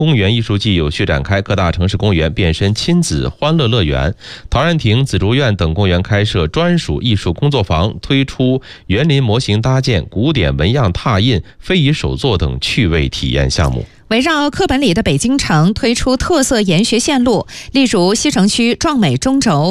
公园艺术季有序展开，各大城市公园变身亲子欢乐乐园。陶然亭、紫竹院等公园开设专属艺术工作坊，推出园林模型搭建、古典纹样拓印、非遗手作等趣味体验项目。 围绕课本里的北京城推出特色研学线路，例如西城区壮美中轴